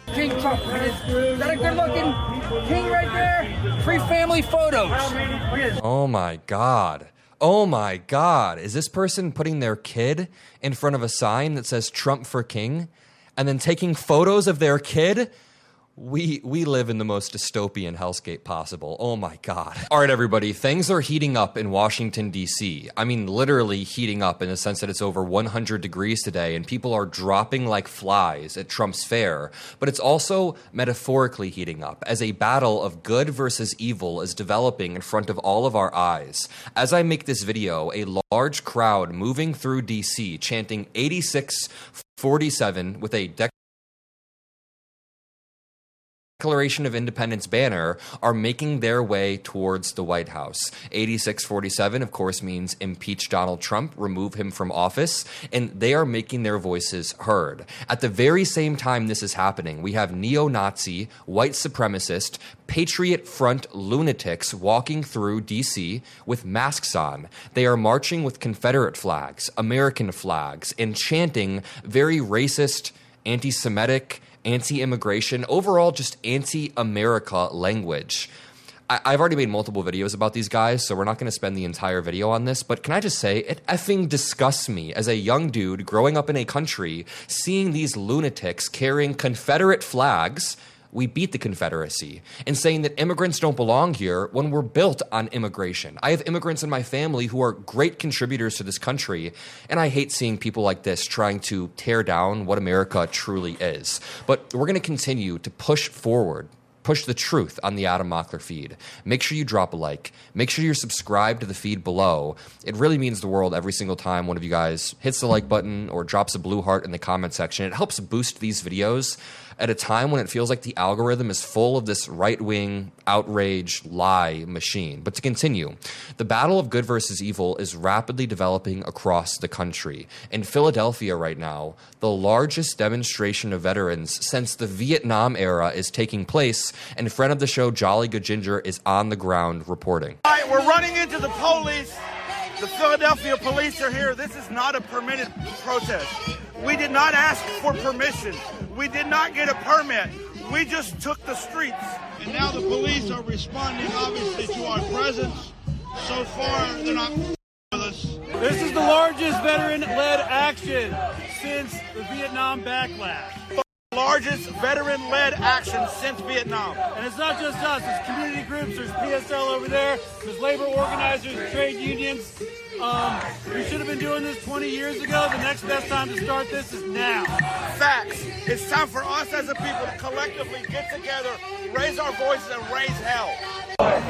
King Trump. Is that a good-looking king right there? Free family photos. Oh my God. Oh my God. Is this person putting their kid in front of a sign that says Trump for king and then taking photos of their kid? We live in the most dystopian hellscape possible. Oh my God. All right, everybody. Things are heating up in Washington, D.C. I mean, literally heating up in the sense that it's over 100 degrees today and people are dropping like flies at Trump's fair. But it's also metaphorically heating up as a battle of good versus evil is developing in front of all of our eyes. As I make this video, a large crowd moving through D.C. chanting 8647 with a Declaration of Independence banner are making their way towards the White House. 8647, of course, means impeach Donald Trump, remove him from office, and they are making their voices heard. At the very same time this is happening, we have neo-Nazi, white supremacist, Patriot Front lunatics walking through D.C. with masks on. They are marching with Confederate flags, American flags, and chanting very racist, anti-Semitic, anti-immigration, overall just anti-America language. I've already made multiple videos about these guys, so we're not going to spend the entire video on this, but can I just say, it effing disgusts me as a young dude growing up in a country, seeing these lunatics carrying Confederate flags, we beat the Confederacy, and saying that immigrants don't belong here when we're built on immigration. I have immigrants in my family who are great contributors to this country, and I hate seeing people like this trying to tear down what America truly is. But we're going to continue to push forward, push the truth on the Adam Mockler feed. Make sure you drop a like. Make sure you're subscribed to the feed below. It really means the world every single time one of you guys hits the like button or drops a blue heart in the comment section. It helps boost these videos at a time when it feels like the algorithm is full of this right-wing outrage lie machine. But to continue, the battle of good versus evil is rapidly developing across the country. In Philadelphia right now, the largest demonstration of veterans since the Vietnam era is taking place, and friend of the show, Jolly Good Ginger, is on the ground reporting. All right, we're running into the police. The Philadelphia police are here. This is not a permitted protest. We did not ask for permission. We did not get a permit. We just took the streets. And now the police are responding, obviously, to our presence. So far, they're not with us. This is the largest veteran-led action since the Vietnam backlash. Largest veteran-led action since Vietnam. And it's not just us, there's community groups, there's PSL over there, there's labor organizers, trade unions. We should have been doing this 20 years ago. The next best time to start this is now. Facts. It's time for us as a people to collectively get together, raise our voices, and raise hell. No more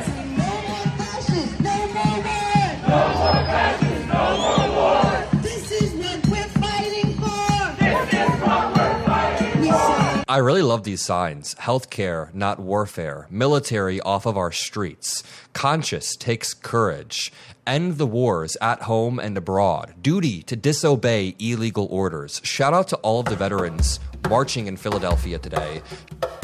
fascists, no more war! No more fascists, no more war! This is what we're fighting for! This is what we're fighting for! I really love these signs. Healthcare, not warfare. Military off of our streets. Conscious takes courage. End the wars at home and abroad. Duty to disobey illegal orders. Shout out to all of the veterans marching in Philadelphia today.